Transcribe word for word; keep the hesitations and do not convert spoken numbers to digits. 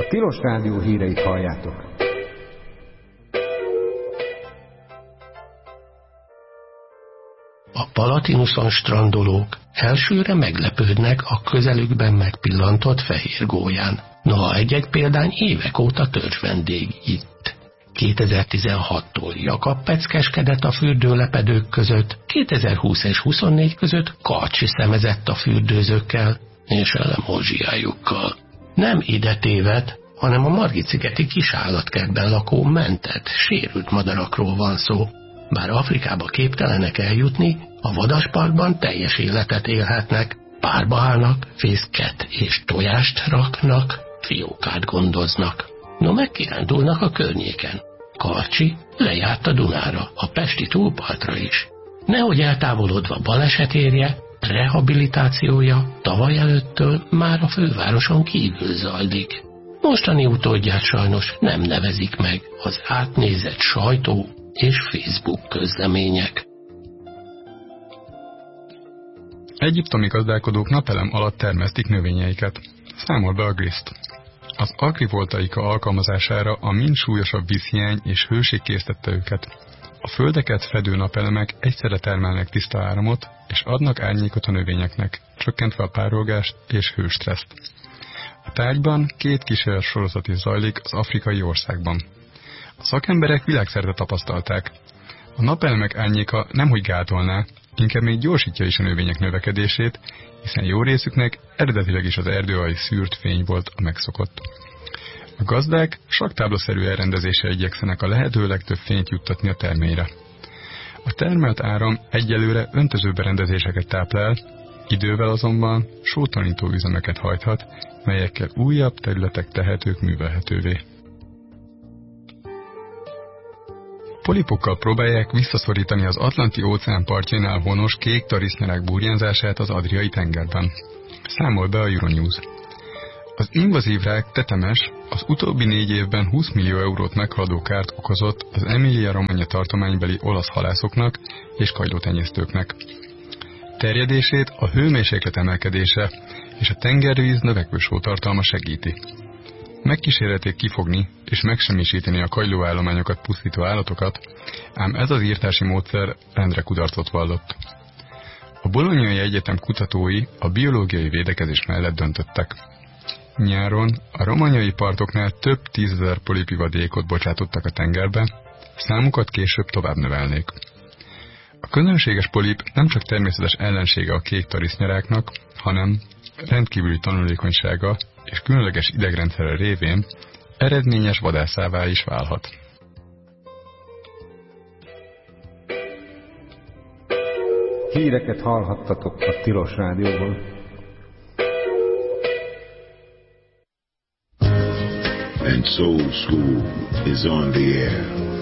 Tilos Rádió híreit halljátok. A Palatinuson strandolók elsőre meglepődnek a közelükben megpillantott fehér gólyán. Noha egy-egy példány évek óta törzsvendég itt. kétezer-tizenhattól Jakab peckeskedett a fürdőlepedők között, kétezer-húsz és huszonnégy között Karcsi szemezett a fürdőzőkkel és elemózsiájukkal. Nem ide tévedt, hanem a Margit-szigeti kisállatkertben lakó mentett, sérült madarakról van szó. Bár Afrikába képtelenek eljutni, a vadasparkban teljes életet élhetnek, párba állnak, fészket és tojást raknak, fiókát gondoznak. No, megkirándulnak a környéken. Karcsi lejárt a Dunára, a pesti túlpartra is. Nehogy eltávolodva baleset érje, rehabilitációja tavaly előttől már a fővároson kívül zajlik. Mostani utódját sajnos nem nevezik meg az átnézett sajtó és Facebook közlemények. Egyiptomi gazdálkodók napelem alatt termesztik növényeiket. Számol be a Grist. Az agrivoltaika alkalmazására a mind súlyosabb vízhiány és hőség késztette őket. A földeket fedő napelemek egyszerre termelnek tiszta áramot, és adnak árnyékot a növényeknek, csökkentve a párolgást és hőstresszt. A tárgyban két kísérlet sorozat is zajlik az afrikai országban. A szakemberek világszerte tapasztalták. A napelemek árnyéka nemhogy gátolná, inkább még gyorsítja is a növények növekedését, hiszen jó részüknek eredetileg is az erdőalj szűrt fény volt a megszokott. A gazdák saktáblaszerű elrendezéssel igyekszenek a lehető legtöbb fényt juttatni a terményre. A termelt áram egyelőre öntözőberendezéseket táplál, idővel azonban sótanító üzemeket hajthat, melyekkel újabb területek tehetők művelhetővé. Polipokkal próbálják visszaszorítani az Atlanti-óceán partjainál honos kék tarisznyerák burjánzását az Adriai tengerben. Számol be a Euronews. Az invazív rák tetemes az utóbbi négy évben húsz millió eurót meghaladó kárt okozott az Emilia-Romagna tartománybeli olasz halászoknak és kagylótenyésztőknek. Terjedését a hőmérséklet emelkedése és a tengervíz növekvő sótartalma segíti. Megkísérelték kifogni és megsemmisíteni a kagylóállományokat pusztító állatokat, ám ez az írtási módszer rendre kudarcot vallott. A Bolognai Egyetem kutatói a biológiai védekezés mellett döntöttek. Nyáron a romagnai partoknál több tízezer polipivadékot bocsátottak a tengerbe, számukat később tovább növelnék. A közönséges polip nem csak természetes ellensége a kék tarisznyeráknak, hanem rendkívüli tanulékonysága és különleges idegrendszere révén eredményes vadászává is válhat. Híreket hallhattatok a Tilos Rádióban. And Soul School is on the air.